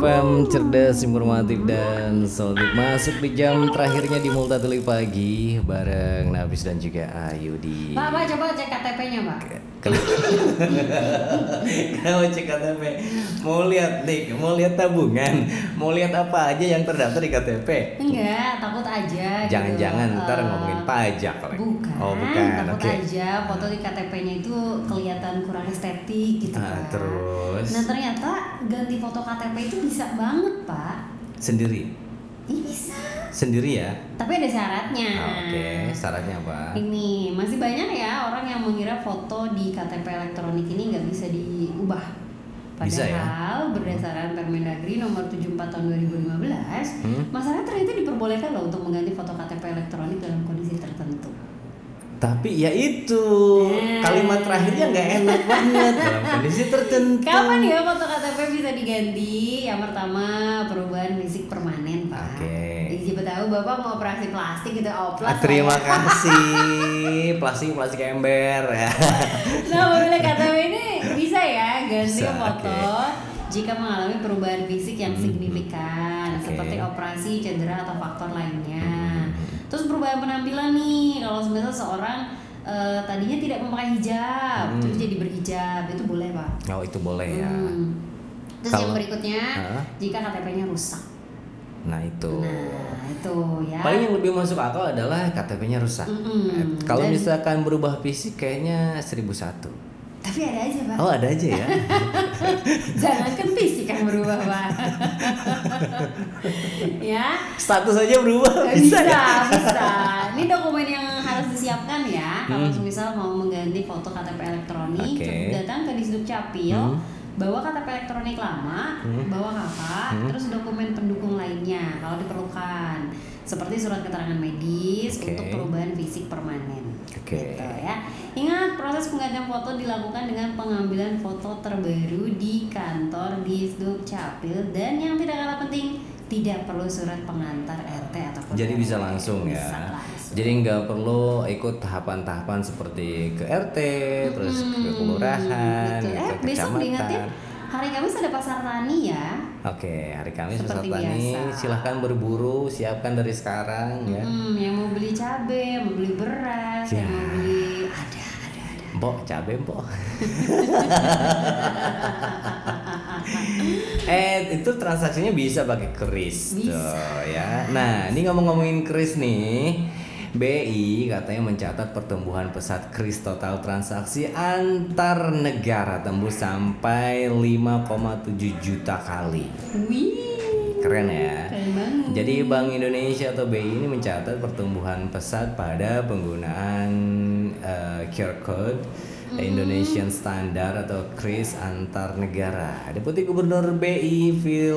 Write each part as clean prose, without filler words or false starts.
FM cerdas, informatif dan solid. Masuk di jam terakhirnya di Multatuli Pagi bareng Nafis dan juga Ayu di. Pak, coba cek KTP-nya, Pak. Kenapa cek KTP? Mau lihat nih, mau lihat tabungan, mau lihat apa aja yang terdaftar di KTP? Enggak, takut aja. Jangan-jangan gitu. ntar ngomongin pajak. Bukan. Oh bukan. Takut Oke. aja foto di KTP-nya itu kelihatan kurang estetik gitu kan. Terus. Nah ternyata ganti foto KTP itu bisa banget, Pak. Sendiri. Ih, bisa. Sendiri ya? Tapi ada syaratnya. Oke, syaratnya apa? Ini masih banyak ya orang yang mengira foto di KTP elektronik ini nggak bisa diubah. Padahal Bisa ya? berdasarkan Permendagri nomor 74 tahun 2015, masyarakat ternyata diperbolehkan loh untuk mengganti foto KTP elektronik dalam kondisi tertentu. Tapi ya itu kalimat terakhirnya nggak enak banget dalam kondisi tertentu. Kapan ya foto KTP bisa diganti? Yang pertama perubahan fisik permanen, Pak. Oke. Siapa tahu Bapak mau operasi plastik gitu, oplas. Terima kasih. Plastik ember ya. Nah, apabila KTP ini bisa ya ganti Bisa, foto oke. jika mengalami perubahan fisik yang signifikan, Oke. seperti operasi, cedera atau faktor lainnya. Terus perubahan penampilan nih, kalau misalnya seorang tadinya tidak memakai hijab, terus jadi berhijab, itu boleh, Pak. Oh itu boleh ya. Terus Kalau- yang berikutnya, Hah? jika KTP-nya rusak. Nah itu. Nah, itu ya. Paling yang lebih masuk akal adalah KTP-nya rusak. Kalau Dan- misalkan berubah fisik kayaknya 1001. Tapi ada aja, Pak. Oh ada aja ya. Jangankan fisik yang berubah, Pak. Ya. Status aja berubah Bisa, bisa. bisa. Ini dokumen yang harus disiapkan ya. Kalau misal mau mengganti foto KTP elektronik, Oke. cukup datang ke Disduk Capil, bawa KTP elektronik lama, bawa kakak, terus dokumen pendukung lainnya kalau diperlukan, seperti surat keterangan medis Oke. untuk perubahan fisik permanen. Oke. Gitu ya. Ingat, proses penggantian foto dilakukan dengan pengambilan foto terbaru di kantor Disduk Capil, dan yang tidak kalah penting, tidak perlu surat pengantar RT ataupun Jadi bisa RW. langsung ya. Bisa langsung. Jadi nggak perlu ikut tahapan-tahapan seperti ke RT, terus ke kelurahan, Betul. gitu, Besok diingetin, kecamatan. hari Kamis ada pasar tani ya. Oke, hari Kamis Seperti Pasar Tani, biasa. silahkan berburu, siapkan dari sekarang ya. Yang mau beli cabai, mau beli beras, Ya. yang mau beli ada. Mbok, cabe mbok. Itu transaksinya bisa pakai kris Bisa. tuh ya. Nah, ini ngomongin kris nih. BI katanya mencatat pertumbuhan pesat kris total transaksi antar negara tembus sampai 5,7 juta kali. Wih, Keren ya. keren banget. Jadi Bank Indonesia atau BI ini mencatat pertumbuhan pesat pada penggunaan QR code Indonesian Standard atau KRIS antar negara. Deputi Gubernur BI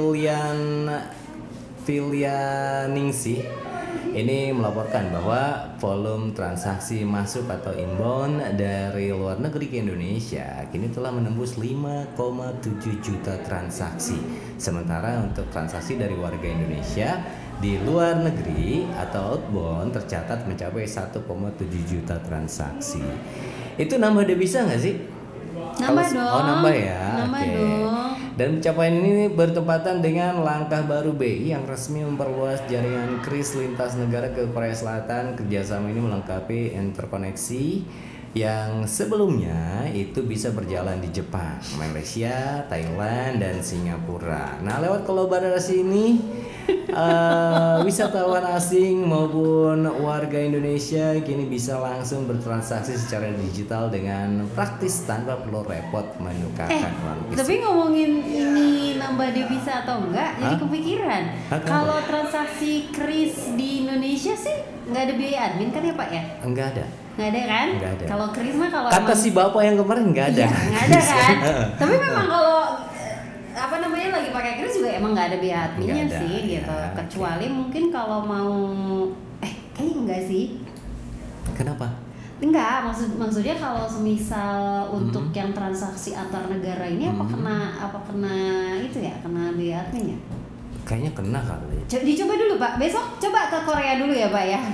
Filianingsih ini melaporkan bahwa volume transaksi masuk atau inbound dari luar negeri ke Indonesia kini telah menembus 5,7 juta transaksi. Sementara untuk transaksi dari warga Indonesia di luar negeri atau outbound tercatat mencapai 1,7 juta transaksi. Itu nambah devisa nggak sih? Nambah Kalau- dong. Oh nambah ya. Nambah Oke. dong. Dan pencapaian ini bertepatan dengan langkah baru BI yang resmi memperluas jaringan kris lintas negara ke Korea Selatan. Kerjasama ini melengkapi interkoneksi yang sebelumnya itu bisa berjalan di Jepang, Malaysia, Thailand, dan Singapura. Nah, lewat kolaborasi ini wisatawan asing maupun warga Indonesia kini bisa langsung bertransaksi secara digital dengan praktis tanpa perlu repot menukarkan uang fisik. Tapi ngomongin ini nambah devisa atau enggak, jadi Hah? kepikiran. Hah, kenapa? Kalau transaksi kris di Indonesia sih nggak ada biaya admin kan ya, Pak ya? Enggak ada. Nggak ada kan? Nggak ada. Kalau kris mah kalau Kata emang- si bapak yang kemarin enggak ada. Iya, nggak ada kan? Tapi memang kalau apa namanya lagi pakai kris juga emang nggak ada biaya adminnya Nggak ada, sih gitu. ya, Kecuali mungkin kalau mau kayaknya enggak sih. Kenapa? Enggak, maksudnya kalau semisal untuk yang transaksi antar negara ini apa kena itu ya, kena biaya admin ya? Kayaknya kena kali. Dicoba dulu, Pak. Besok coba ke Korea dulu ya, Pak ya.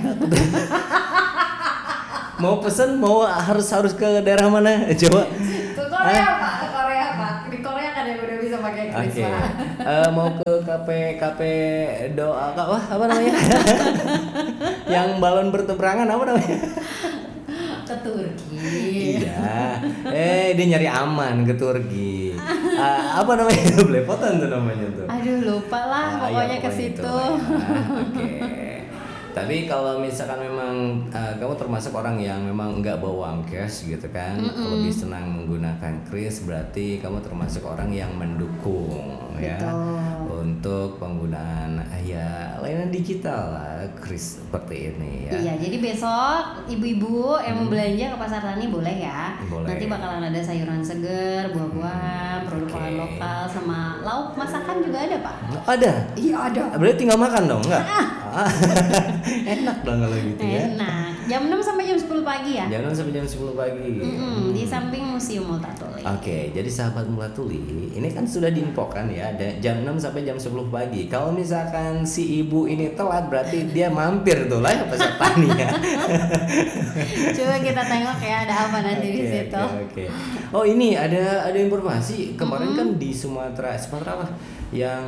Mau pesen harus ke daerah mana? Coba. Ke Korea, Pak. Ke Korea, Pak. Di Korea kan yang udah bisa pakai Chris Oke. Pak. Mau ke kafe doa wah apa namanya? Yang balon berteberangan apa namanya? Ke Turki. Iya. Dia nyari aman ke Turki. Apa namanya? Belepotan tuh namanya tuh. Aduh lupa lah pokoknya ke pokoknya itu situ. lah ya. Oke. Tapi kalau misalkan memang kamu termasuk orang yang memang nggak bawa uang cash gitu kan, lebih senang menggunakan kris, berarti kamu termasuk orang yang mendukung ya Betul. untuk penggunaan ya layanan digital lah kris seperti ini ya. Iya, jadi besok ibu-ibu yang mau belanja ke pasar tani boleh ya. Boleh. Nanti bakalan ada sayuran segar, buah-buahan, produk Oke. pangan lokal, sama lauk masakan juga ada Pak. Ada. Iya ada. Berarti tinggal makan dong, enggak? Enak dong kalau gitu ya. Enak. Jam 6 sampai jam 10 pagi ya. Jam 6 sampai jam 10 pagi. Di samping Museum Multatuli. Oke, jadi sahabat Multatuli, ini kan sudah diinfokan ya, ada jam 6 sampai jam 10 pagi. Kalau misalkan si ibu ini telat, berarti dia mampir tuh lah ya pasar tani ya. Coba kita tengok ya ada apa nanti di situ. Oke. Oh ini ada informasi kemarin kan di Sumatera apa? Yang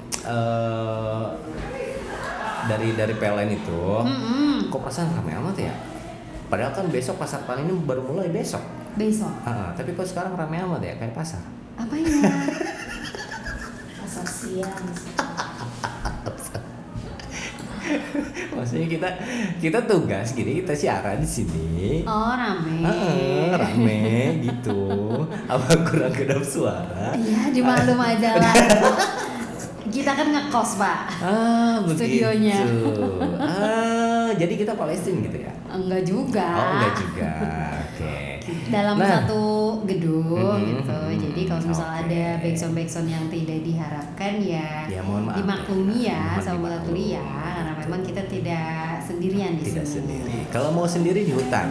dari PLN itu, kok pasar ramai amat ya? Padahal kan besok pasar tani ini baru mulai besok. Besok. Tapi kok sekarang ramai amat ya kayak pasar? Apa ya? Pasar siang. Maksudnya kita tugas gini, kita siaran di sini. Oh rame. Rame gitu. Apa kurang kedap suara? Iya dimaklum aja lah. Kita kan ngekos Pak. Begitu. Studionya. Jadi kita Palestina gitu ya? Enggak juga. Oh enggak juga. Oke. Dalam Nah. satu gedung gitu. Jadi kalau misalnya Oke. ada backsound yang tidak diharapkan ya, Ya, mohon maaf dimaklumi ya Mohon sama Multatuli ya, dimaklumi. karena memang kita tidak sendirian di Tidak sini. sendiri. Kalau mau sendiri di hutan.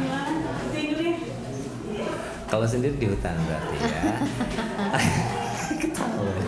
Kalau sendiri di hutan berarti ya. Ketahuan.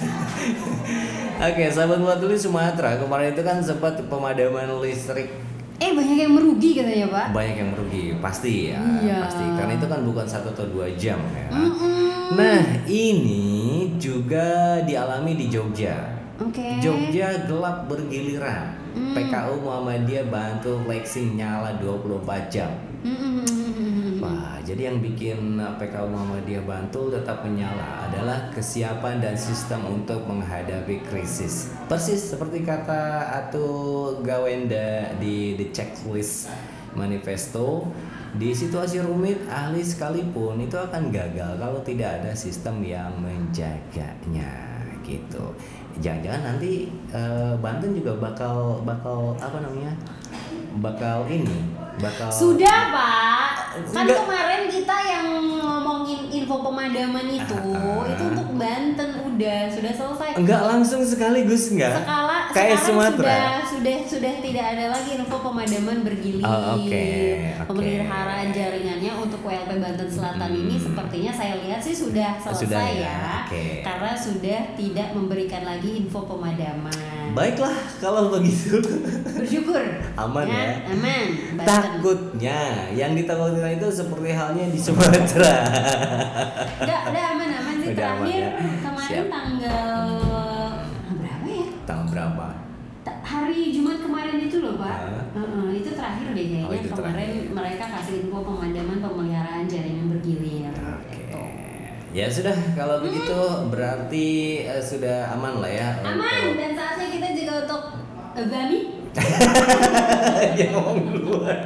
Oke, sahabat Multatuli Sumatera, kemarin itu kan sempat pemadaman listrik. Banyak yang merugi katanya Pak. Banyak yang merugi, pasti ya, Iya. pasti. Karena itu kan bukan 1 atau 2 jam ya. Nah, ini juga dialami di Jogja. Oke. Jogja gelap bergiliran. PKU Muhammadiyah bantu flexing nyala 24 jam. Wah, jadi yang bikin PKU Muhammadiyah Bantul tetap menyala adalah kesiapan dan sistem untuk menghadapi krisis. Persis seperti kata Atu Gawenda di The Checklist Manifesto, di situasi rumit ahli sekalipun itu akan gagal kalau tidak ada sistem yang menjaganya gitu. Jangan-jangan nanti Banten juga bakal apa namanya? Bakal Sudah Pak. Kan Enggak. kemarin kita yang ngomongin info pemadaman itu untuk Banten sudah selesai. Enggak langsung sekaligus enggak? Kayak Sekarang Sumatera. sudah tidak ada lagi info pemadaman bergilir. Oh, oke. Pemeliharaan jaringannya untuk WLP Banten Selatan ini sepertinya saya lihat sih sudah selesai Sudah ya, ya. oke. Karena sudah tidak memberikan lagi info pemadaman. Baiklah kalau begitu. Bersyukur. Aman ya. Aman. Banten. Takutnya yang ditakutkan itu seperti halnya di Sumatera. Udah aman sih. Udah aman Terakhir ya. kemarin Siap. tanggal berapa ya? Tanggal berapa? Hari Jumat kemarin itu loh Pak. Itu terakhir deh kayaknya. Oh, itu Kemarin terakhir. mereka kasih info pemadaman pemeliharaan jaringan bergilir. Oke. Gitu. Ya sudah kalau begitu berarti sudah aman lah ya. Aman dan saatnya kita juga untuk Bami. Dia ngomong duluan.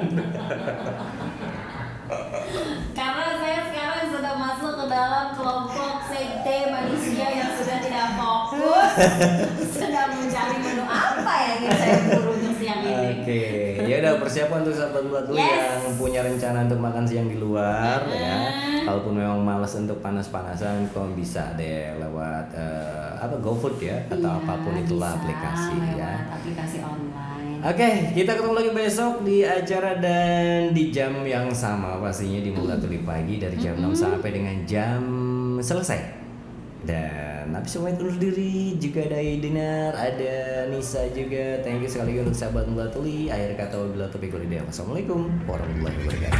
Karena saya sekarang sudah masuk ke dalam kelompok sekte manusia yang sudah tidak fokus, sedang mencari menu apa yang ingin saya buru untuk siang ini. Oke, ya udah persiapan untuk sahabat Multatuli Yes. yang punya rencana untuk makan siang di luar ya. Kalaupun memang malas untuk panas-panasan, kamu bisa deh lewat GoFood ya atau Iya, apapun itulah bisa aplikasi lewat ya. aplikasi online. Oke, kita ketemu lagi besok di acara dan di jam yang sama pastinya di Multatuli pagi dari jam 6 sampai dengan jam selesai. Dan habis pamit undur diri juga ada Dinar, ada Nisa juga. Thank you sekali untuk sahabat Multatuli. Akhir kata wabillahi taufiq wal hidayah. Wassalamualaikum warahmatullahi wabarakatuh.